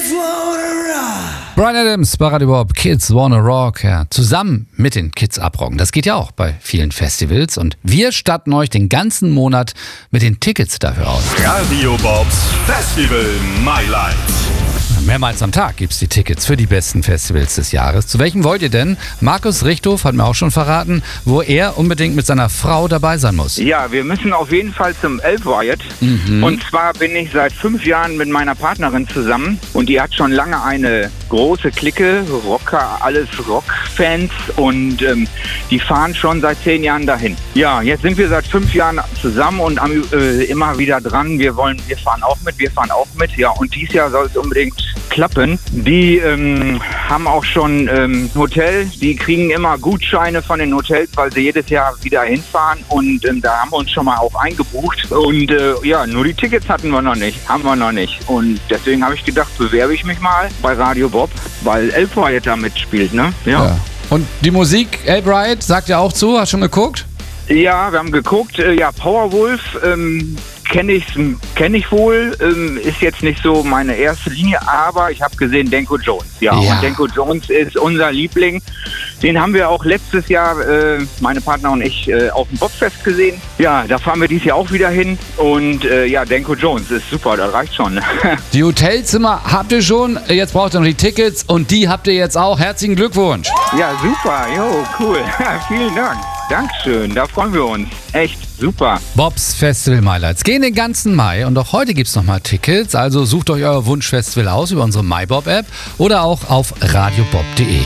Bryan Adams bei Radio Bob, Kids Wanna Rock, ja, zusammen mit den Kids abrocken. Das geht ja auch bei vielen Festivals und wir statten euch den ganzen Monat mit den Tickets dafür aus. Radio Bobs Festival Highlights. Mehrmals am Tag gibt's die Tickets für die besten Festivals des Jahres. Zu welchem wollt ihr denn? Markus Richthof hat mir auch schon verraten, wo er unbedingt mit seiner Frau dabei sein muss. Ja, wir müssen auf jeden Fall zum Elf Riot. Und zwar bin ich seit 5 Jahren mit meiner Partnerin zusammen und die hat schon lange eine große Clique, Rocker, alles Rockfans und die fahren schon seit 10 Jahren dahin. Ja, jetzt sind wir seit 5 Jahren zusammen und immer wieder dran. Wir fahren auch mit. Ja, und dieses Jahr soll es unbedingt klappen. Die haben auch schon ein Hotel. Die kriegen immer Gutscheine von den Hotels, weil sie jedes Jahr wieder hinfahren. Und da haben wir uns schon mal auch eingebucht. Und nur die Tickets haben wir noch nicht. Und deswegen habe ich gedacht, bewerbe ich mich mal bei Radio Bob, weil Elf Riot da mitspielt, ne? Ja. Und die Musik, Elf Riot, sagt ja auch zu, hast schon geguckt? Ja, wir haben geguckt. Powerwolf kenne ich wohl. Ist jetzt nicht so meine erste Linie, aber ich habe gesehen Danko Jones. Ja, und Danko Jones ist unser Liebling. Den haben wir auch letztes Jahr, meine Partner und ich, auf dem Bobfest gesehen. Ja, da fahren wir dieses Jahr auch wieder hin. Und Danko Jones ist super, das reicht schon. Die Hotelzimmer habt ihr schon, jetzt braucht ihr noch die Tickets und die habt ihr jetzt auch. Herzlichen Glückwunsch. Ja, super, cool. Vielen Dank. Dankeschön, da freuen wir uns. Echt super. Bobs Festival Highlights gehen den ganzen Mai und auch heute gibt's nochmal Tickets. Also sucht euch euer Wunschfestival aus über unsere MyBob-App oder auch auf radiobob.de.